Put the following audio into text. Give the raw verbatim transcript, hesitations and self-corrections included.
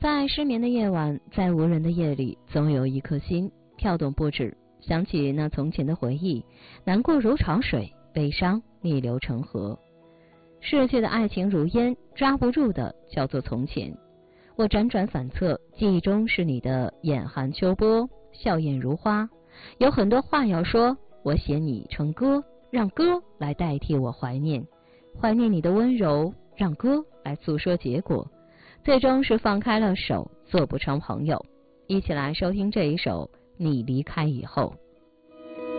在失眠的夜晚，在无人的夜里，总有一颗心跳动不止，想起那从前的回忆，难过如潮水，悲伤逆流成河。逝去的爱情如烟，抓不住的叫做从前。我辗转反侧，记忆中是你的眼含秋波，笑靥如花。有很多话要说，我写你成歌，让歌来代替我怀念，怀念你的温柔，让歌来诉说结果。最终是放开了手，做不成朋友。一起来收听这一首《你离开以后》。